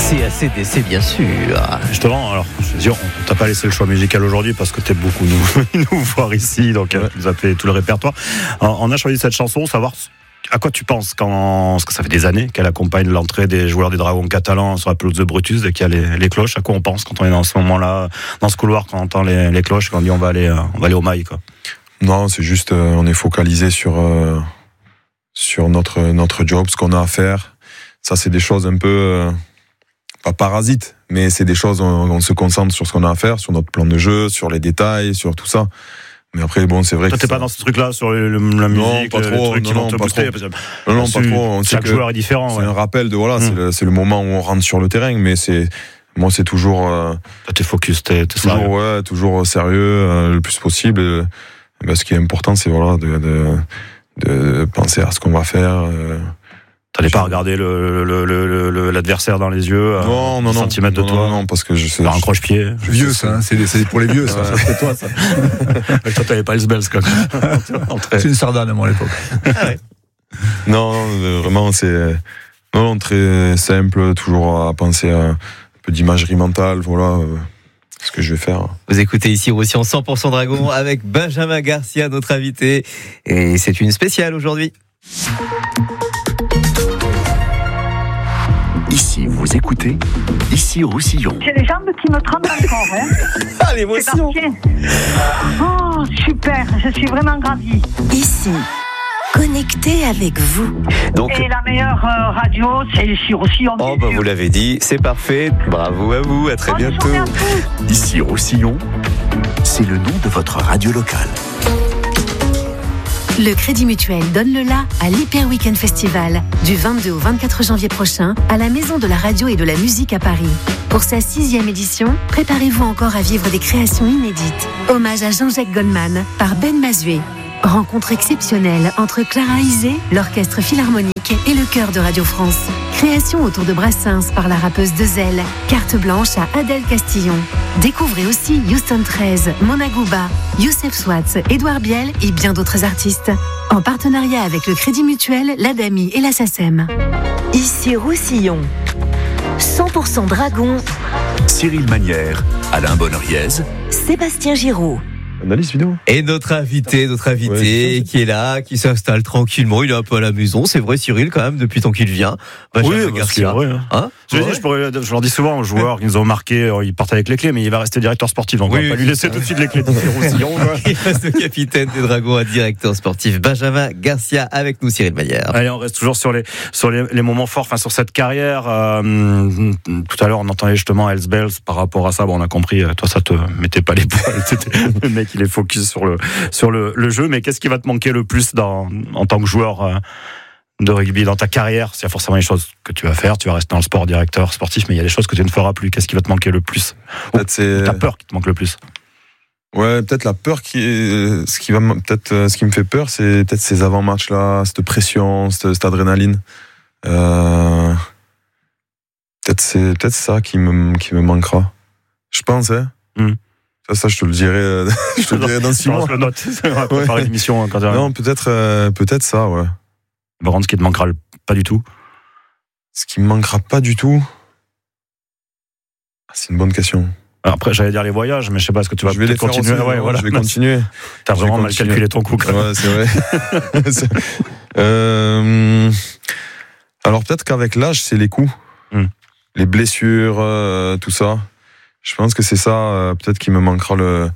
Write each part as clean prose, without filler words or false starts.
C'est AC/DC, bien sûr. Justement, alors, je veux dire, on t'a pas laissé le choix musical aujourd'hui parce que t'es beaucoup nous voir ici, donc tu nous as fait tout le répertoire. On a choisi cette chanson, savoir à quoi tu penses parce que ça fait des années qu'elle accompagne l'entrée des joueurs des Dragons catalans sur la pelouse de Brutus et qu'il y a les cloches. À quoi on pense quand on est dans ce moment-là, dans ce couloir, quand on entend les cloches, quand on dit on va aller au mail, quoi. Non, c'est juste, on est focalisé sur notre job, ce qu'on a à faire. Ça, c'est des choses un peu pas parasites, mais c'est des choses, on se concentre sur ce qu'on a à faire, sur notre plan de jeu, sur les détails, sur tout ça. Mais après, bon, c'est vrai. Toi, t'es pas dans ce truc-là sur la musique, pas trop, trucs qui vont te booster. Non, pas trop. On chaque joueur est différent. C'est un rappel de voilà, c'est le moment où on rentre sur le terrain, mais c'est toujours. Toi, t'es focus, t'es toujours sérieux. Ouais, toujours sérieux le plus possible. Ce qui est important, c'est voilà de penser à ce qu'on va faire. T'allais pas regarder l'adversaire dans les yeux, non, centimètres de toi. Non, parce que je sais. Par un croche-pied. Vieux, ça, hein, c'est pour les vieux, ça. C'est toi, ça. Toi, t'avais pas le Sbels, quoi. C'est une sardane, moi, à l'époque. Ah ouais. Non, vraiment, c'est très simple, toujours à penser à un peu d'imagerie mentale, voilà. Ce que je vais faire. Vous écoutez ici Roussillon 100% Dragon avec Benjamin Garcia, notre invité. Et c'est une spéciale aujourd'hui. Ici, vous écoutez, ici Roussillon. J'ai les jambes qui me tremblent encore. Hein. Ah, l'émotion! Oh, super, je suis vraiment ravie. Ici, connecté avec vous. Donc, Et la meilleure radio, c'est ici Roussillon. vous l'avez dit, c'est parfait. Bravo à vous, à très Bonne bientôt. journée à tous. Ici Roussillon, c'est le nom de votre radio locale. Le Crédit Mutuel donne le la à l'Hyper Weekend Festival du 22 au 24 janvier prochain à la Maison de la Radio et de la Musique à Paris. Pour sa 6e édition, préparez-vous encore à vivre des créations inédites. Hommage à Jean-Jacques Goldman par Ben Mazué. Rencontre exceptionnelle entre Clara Isé, l'Orchestre Philharmonique et le Chœur de Radio France. Création autour de Brassens par la rappeuse Dezel. Carte blanche à Adèle Castillon. Découvrez aussi Houston 13, Mona Gouba, Youssef Swatz, Édouard Biel et bien d'autres artistes. En partenariat avec le Crédit Mutuel, l'ADAMI et la SACEM. Ici Roussillon. 100% Dragon. Cyril Manière, Alain Bonneriez, Sébastien Giraud. Analyse vidéo. Et notre invité Ouais, qui est là, qui s'installe tranquillement, il est un peu à la maison, c'est vrai Cyril quand même, depuis tant qu'il vient. Benjamin Garcia. Vrai, hein. Je leur dis souvent aux joueurs qui nous ont marqué, ils partent avec les clés, mais il va rester directeur sportif, donc on va pas lui laisser tout de suite les clés de Roussillon. Il reste le capitaine des Dragons à directeur sportif, Benjamin Garcia, avec nous Cyril Manière. Allez, on reste toujours sur les moments forts, enfin sur cette carrière. Tout à l'heure, on entendait justement Elsbels par rapport à ça. Bon, on a compris, toi ça te mettait pas les poils, le mec il est focus sur le jeu, mais qu'est-ce qui va te manquer le plus en tant que joueur de rugby dans ta carrière? Il y a forcément des choses que tu vas faire, tu vas rester dans le sport, directeur sportif, mais il y a des choses que tu ne feras plus. Qu'est-ce qui va te manquer le plus? Ta peur qui te manque le plus? Ouais, peut-être la peur ce qui me fait peur, c'est peut-être ces avant-matchs là, cette pression, cette adrénaline. C'est peut-être ça qui me manquera. Je pense, hein. Ça, je te le dirai, dans 6 mois. Je le note. On va préparer l'émission quand non, peut-être ça, ouais. Laurent, ce qui te manquera pas du tout? Ce qui me manquera pas du tout, c'est une bonne question. Alors après, j'allais dire les voyages, mais je sais pas, est-ce que tu vas peut-être continuer? Aussi, ouais, voilà. Je vais continuer. T'as vraiment mal calculé ton coup. Ouais, c'est vrai. Alors peut-être qu'avec l'âge, c'est les coups, les blessures, tout ça. Je pense que c'est ça, peut-être qui me manquera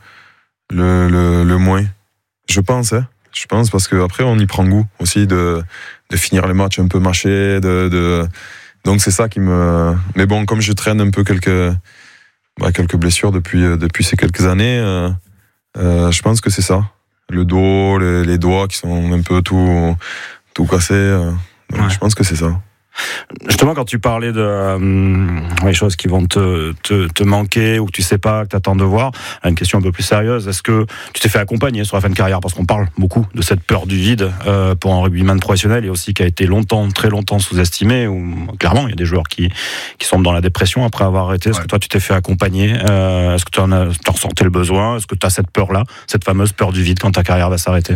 le moins. Je pense, hein. Je pense parce que après on y prend goût aussi de finir les matchs un peu mâchés, donc c'est ça qui me. Mais bon, comme je traîne un peu quelques blessures depuis ces quelques années, je pense que c'est ça. Le dos, les doigts qui sont un peu tout cassés. Donc je pense que c'est ça. Justement, quand tu parlais de les choses qui vont te manquer ou que tu sais pas, que tu attends de voir, une question un peu plus sérieuse, est-ce que tu t'es fait accompagner sur la fin de carrière? Parce qu'on parle beaucoup de cette peur du vide pour un rugbyman professionnel et aussi qui a été très longtemps sous-estimé, où clairement il y a des joueurs qui sont dans la dépression après avoir arrêté. Est-ce que toi tu t'es fait accompagner? Est-ce que tu en ressentais le besoin? Est-ce que tu as cette peur-là, cette fameuse peur du vide quand ta carrière va s'arrêter?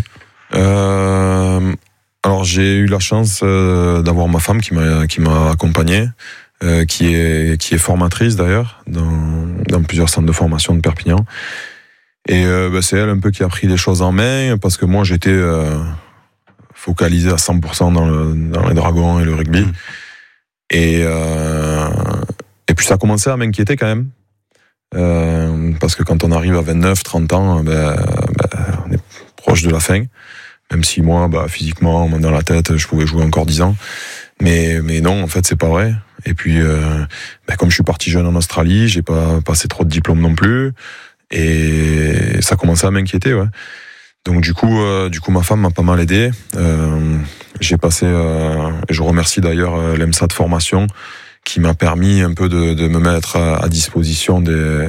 Alors j'ai eu la chance d'avoir ma femme qui m'a accompagné. qui est formatrice d'ailleurs dans plusieurs centres de formation de Perpignan. Et c'est elle un peu qui a pris les choses en main, parce que moi j'étais focalisé à 100% dans les dragons et le rugby. Et puis ça a commencé à m'inquiéter quand même, parce que quand on arrive à 29, 30 ans, on est proche de la fin. Même si moi, physiquement, dans la tête, je pouvais jouer encore 10 ans. Mais non, en fait, c'est pas vrai. Et puis, comme je suis parti jeune en Australie, j'ai pas passé trop de diplômes non plus. Et ça commençait à m'inquiéter, ouais. Donc du coup, ma femme m'a pas mal aidé. J'ai passé, et je remercie d'ailleurs l'EMSA de formation, qui m'a permis un peu de me mettre à disposition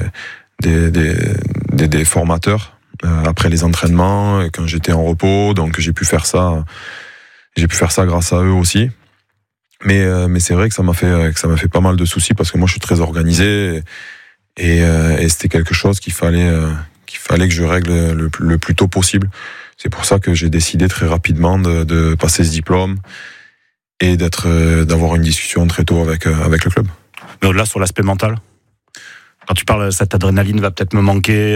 des formateurs après les entraînements, quand j'étais en repos. Donc j'ai pu faire ça grâce à eux aussi. Mais c'est vrai que ça m'a fait pas mal de soucis, parce que moi je suis très organisé, et c'était quelque chose qu'il fallait que je règle le plus tôt possible. C'est pour ça que j'ai décidé très rapidement de passer ce diplôme et d'avoir une discussion très tôt avec le club. Mais au-delà, sur l'aspect mental, quand tu parles, cette adrénaline va peut-être me manquer.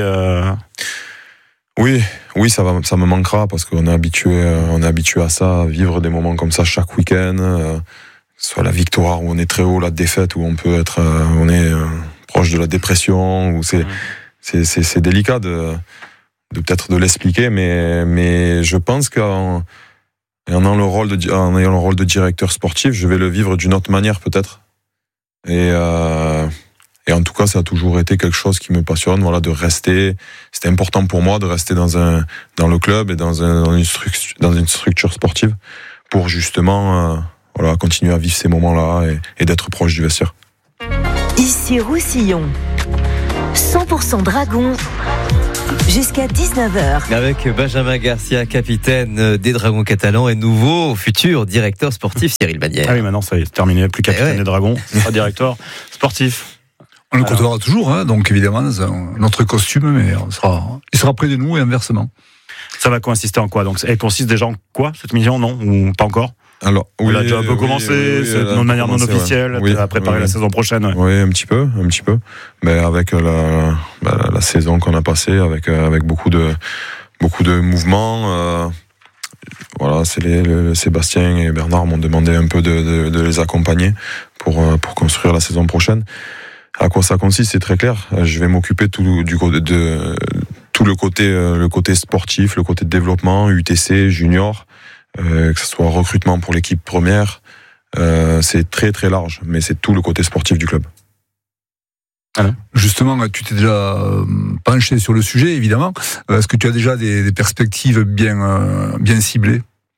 Oui, ça me manquera, parce qu'on est habitué à ça, à vivre des moments comme ça chaque week-end, soit la victoire où on est très haut, la défaite où on peut être, on est proche de la dépression, où c'est délicat de peut-être de l'expliquer, mais je pense qu'en ayant le rôle de directeur sportif, je vais le vivre d'une autre manière peut-être. Et en tout cas, ça a toujours été quelque chose qui me passionne, de rester. C'était important pour moi de rester dans le club et dans une structure sportive, pour justement continuer à vivre ces moments-là et d'être proche du vestiaire. Ici Roussillon, 100% Dragons, jusqu'à 19h. Avec Benjamin Garcia, capitaine des Dragons catalans, et nouveau futur directeur sportif, Cyril Bagnières. Ah oui, maintenant ça y est, c'est terminé, plus capitaine des Dragons, pas directeur sportif. On le côtoiera toujours, donc évidemment, dans notre costume, mais il sera près de nous et inversement. Ça va consister en quoi? Donc, elle consiste déjà en quoi, cette mission, non? Ou pas encore? Alors, elle a déjà un peu commencé, c'est de manière non officielle, tu vas préparer la saison prochaine. Oui, un petit peu. Mais avec la saison qu'on a passée, avec beaucoup de mouvements, c'est Sébastien et Bernard m'ont demandé un peu de les accompagner pour construire la saison prochaine. À quoi ça consiste, c'est très clair. Je vais m'occuper tout le côté sportif, le côté de développement, UTC, junior, que ce soit recrutement pour l'équipe première. C'est très très large, mais c'est tout le côté sportif du club. Justement, tu t'es déjà penché sur le sujet, évidemment. Est-ce que tu as déjà des perspectives bien ciblées?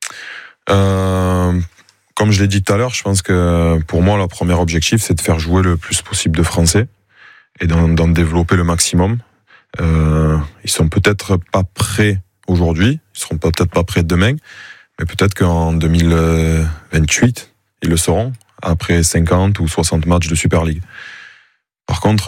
Comme je l'ai dit tout à l'heure, je pense que pour moi, le premier objectif, c'est de faire jouer le plus possible de Français et d'en développer le maximum. Ils sont peut-être pas prêts aujourd'hui, ils seront peut-être pas prêts demain, mais peut-être qu'en 2028, ils le seront, après 50 ou 60 matchs de Super League. Par contre,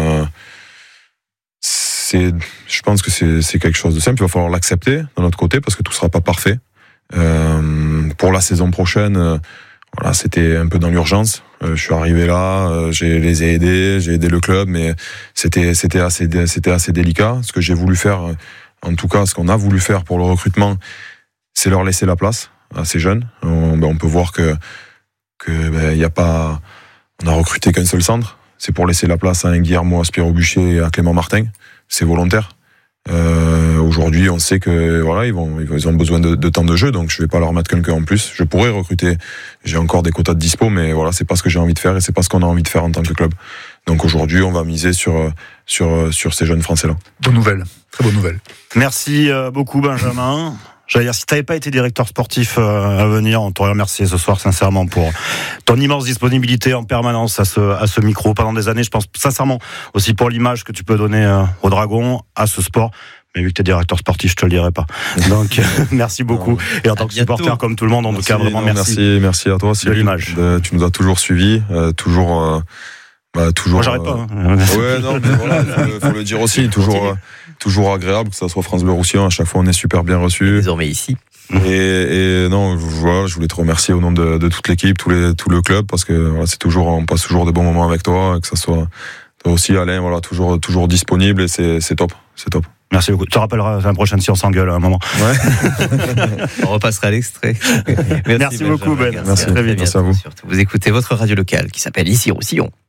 je pense que c'est quelque chose de simple, il va falloir l'accepter de notre côté, parce que tout sera pas parfait. Pour la saison prochaine, c'était un peu dans l'urgence. Je suis arrivé là, j'ai aidé le club, mais c'était assez délicat. Ce que j'ai voulu faire, en tout cas, ce qu'on a voulu faire pour le recrutement, c'est leur laisser la place à ces jeunes. On peut voir que y a pas, on a recruté qu'un seul centre. C'est pour laisser la place à un Guillermo Aspiro-Bucher et à Clément Martin. C'est volontaire. Aujourd'hui, on sait que ils ont besoin de temps de jeu, donc je vais pas leur mettre quelqu'un en plus. Je pourrais recruter, j'ai encore des quotas de dispo, mais c'est pas ce que j'ai envie de faire et c'est pas ce qu'on a envie de faire en tant que club. Donc aujourd'hui, on va miser sur ces jeunes Français-là. Bonne nouvelle, très bonne nouvelle. Merci beaucoup, Benjamin. J'allais dire, si tu n'avais pas été directeur sportif à venir, on t'aurait remercié ce soir sincèrement pour ton immense disponibilité en permanence à ce micro pendant des années. Je pense sincèrement aussi pour l'image que tu peux donner aux Dragons, à ce sport. Mais vu que tu es directeur sportif, je te le dirai pas. Donc, merci beaucoup. Et en tant que supporter, comme tout le monde, en tout cas, vraiment merci. Merci à toi, Cyril. De l'image. Tu nous as toujours suivis, toujours. Moi, j'arrête pas. Ouais, non, mais faut le dire aussi. Toujours agréable, que ça soit France Bleu Roussillon. À chaque fois, on est super bien reçus. Désormais ici. Et non, voilà, je voulais te remercier au nom de toute l'équipe, tout le club, parce que voilà, on passe toujours de bons moments avec toi, que ça soit toi aussi Alain, voilà, toujours disponible, et c'est top. Merci beaucoup. Tu te rappelleras la prochaine si on s'engueule à un moment. Ouais. On repassera l'extrait. Merci beaucoup, Ben. Merci. Très vite. Merci à vous. Surtout, vous écoutez votre radio locale qui s'appelle Ici Roussillon.